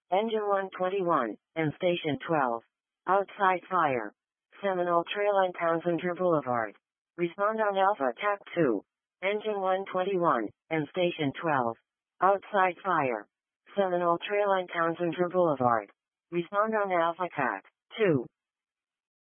Engine 121, and Station 12. Outside fire. Seminole Trail and Townsend Boulevard. Respond on Alpha TAC 2. Engine 121, and Station 12. Outside fire. Seminole Trail and Townsend Boulevard. Respond on Alpha TAC 2.